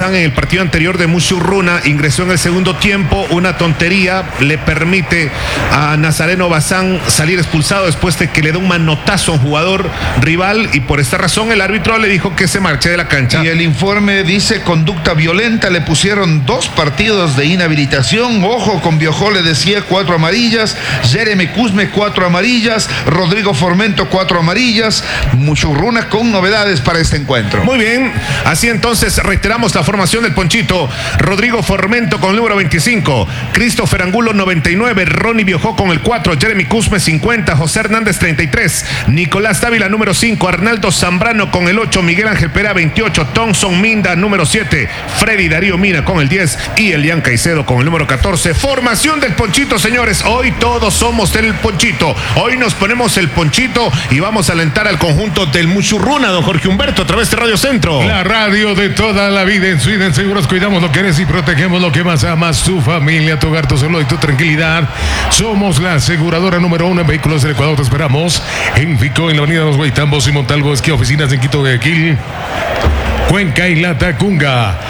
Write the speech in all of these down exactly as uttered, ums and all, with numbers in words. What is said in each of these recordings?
Bazán en el partido anterior de Mushurruna, ingresó en el segundo tiempo, una tontería le permite a Nazareno Bazán salir expulsado después de que le da un manotazo a un jugador rival, y por esta razón el árbitro le dijo que se marche de la cancha. Y el informe dice conducta violenta, le pusieron dos partidos de inhabilitación. Ojo, con Biojó le decía cuatro amarillas, Jeremy Cusme cuatro amarillas, Rodrigo Formento cuatro amarillas. Mushurruna con novedades para este encuentro. Muy bien, así entonces reiteramos la formación del Ponchito. Rodrigo Formento con el número veinticinco, Christopher Angulo noventa y nueve, Ronnie Biojó con el cuatro, Jeremy Cusme cincuenta, José Hernández treinta y tres, Nicolás Dávila número cinco, Arnaldo Zambrano con el ocho, Miguel Ángel Pera veintiocho, Thompson Minda número siete, Freddy Darío Mina con el diez y Elian Caicedo con el número catorce. Formación del Ponchito, señores. Hoy todos somos del Ponchito. Hoy nos ponemos el Ponchito y vamos a alentar al conjunto del Mushurruna, don Jorge Humberto, a través de Radio Centro. La radio de toda la vida. En Sweden Seguros cuidamos lo que eres y protegemos lo que más amas, tu familia, tu hogar, tu salud y tu tranquilidad. Somos la aseguradora número uno en vehículos del Ecuador. Te esperamos en Fico, en la avenida Los Guaitambos y Montalvo, esquí, oficinas en Quito, Guayaquil, Cuenca y La Tacunga.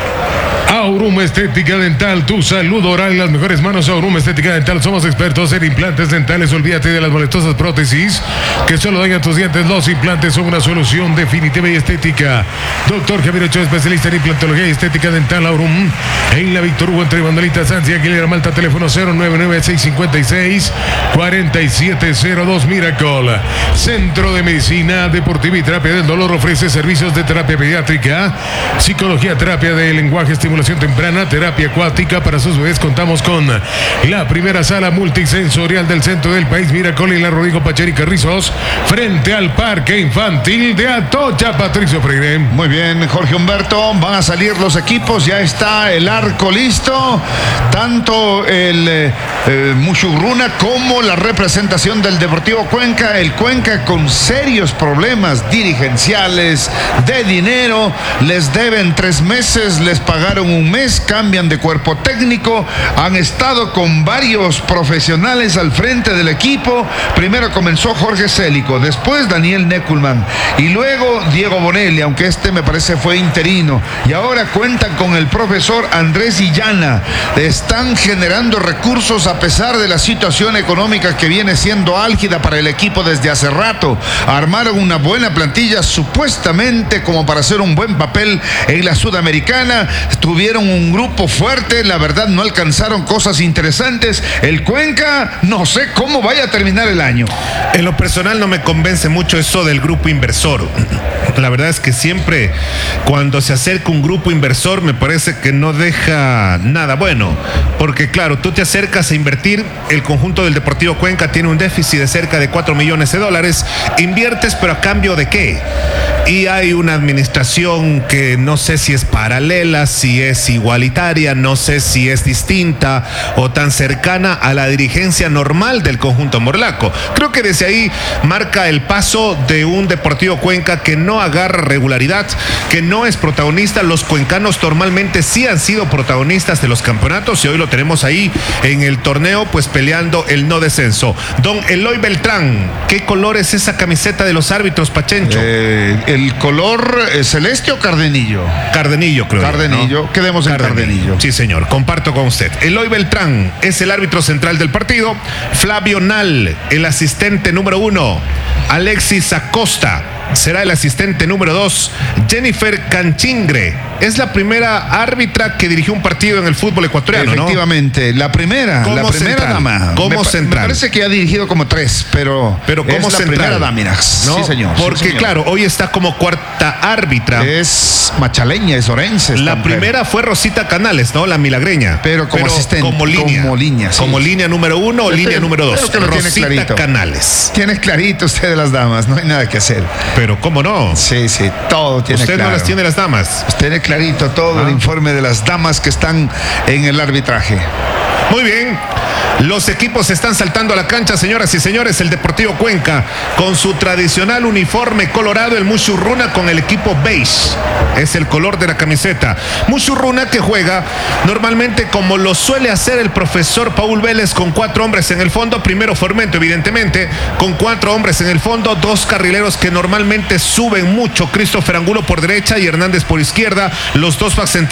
Aurum Estética Dental, tu salud oral en las mejores manos. Aurum Estética Dental, somos expertos en implantes dentales. Olvídate de las molestosas prótesis que solo dañan tus dientes. Los implantes son una solución definitiva y estética. Doctor Javier Ochoa, especialista en implantología y estética dental. Aurum en la Víctor Hugo, entre Bandolita, Sancia, Aguilera, Malta. Teléfono cero nueve nueve, seis cinco seis, cuatro siete cero dos. Miracle Centro de Medicina Deportiva y Terapia del Dolor ofrece servicios de terapia pediátrica, psicología, terapia de lenguaje, estimulación temprana, terapia acuática para sus bebés. Contamos con la primera sala multisensorial del centro del país. Miracle y la Rodrigo Pacheri Carrizos, frente al Parque Infantil de Atocha. Patricio Freire. Muy bien, Jorge Humberto, van a salir los equipos, ya está el arco listo, tanto el eh, eh, Mushurruna como la representación del Deportivo Cuenca. El Cuenca con serios problemas dirigenciales, de dinero, les deben tres meses, les pagaron un mes, cambian de cuerpo técnico, han estado con varios profesionales al frente del equipo. Primero comenzó Jorge Célico, después Daniel Neckulman y luego Diego Bonelli, aunque este me parece fue interino, y ahora cuentan con el profesor Andrés Illana. Están generando recursos a pesar de la situación económica que viene siendo álgida para el equipo desde hace rato. Armaron una buena plantilla supuestamente como para hacer un buen papel en la Sudamericana. Tuvieron un grupo fuerte, la verdad no alcanzaron cosas interesantes. El Cuenca, no sé cómo vaya a terminar el año. En lo personal no me convence mucho eso del grupo inversor. La verdad es que siempre cuando se acerca un grupo inversor me parece que no deja nada bueno, porque claro, tú te acercas a invertir, el conjunto del Deportivo Cuenca tiene un déficit de cerca de cuatro millones de dólares, inviertes, pero ¿a cambio de qué? Y hay una administración que no sé si es paralela, si es igualitaria, no sé si es distinta o tan cercana a la dirigencia normal del conjunto morlaco. Creo que desde ahí marca el paso de un Deportivo Cuenca que no agarra regularidad, que no es protagonista. Los cuencanos normalmente sí han sido protagonistas de los campeonatos y hoy lo tenemos ahí en el torneo, pues peleando el no descenso. Don Eloy Beltrán, ¿qué color es esa camiseta de los árbitros, Pachencho? Eh, ¿El color eh, celeste o cardenillo? Cardenillo, creo. Cardenillo, ¿no? Quedemos en Cardenillo. Cardenillo. Sí, señor, comparto con usted. Eloy Beltrán es el árbitro central del partido. Flavio Nal, el asistente número uno. Alexis Acosta será el asistente número dos. Jennifer Canchingre es la primera árbitra que dirigió un partido en el fútbol ecuatoriano, efectivamente, ¿no? la primera, como la primera central, dama. Como me, central. Me parece que ha dirigido como tres, pero, pero como es la central, primera dama, ¿no? Sí, señor. Porque sí, señor. claro, hoy está como cuarta árbitra. Es machaleña, es orense. La primera mujer. Fue Rosita Canales, ¿no? La milagreña. Pero como pero asistente. Como línea. Como línea, sí. Como línea número uno o Yo línea creo, número dos. Que Rosita Canales. Tienes clarito usted de las damas, no hay nada que hacer. Pero ¿cómo no? Sí, sí, todo tiene Usted claro. no las tiene las damas. Usted tiene clarito todo ah. el informe de las damas que están en el arbitraje. Muy bien. Los equipos están saltando a la cancha, señoras y señores. El Deportivo Cuenca con su tradicional uniforme colorado, el Mushurruna con el equipo beige. Es el color de la camiseta. Mushurruna que juega normalmente como lo suele hacer el profesor Paul Vélez, con cuatro hombres en el fondo. Primero Formento, evidentemente, con cuatro hombres en el fondo. Dos carrileros que normalmente suben mucho. Christopher Angulo por derecha y Hernández por izquierda. Los dos backs centrales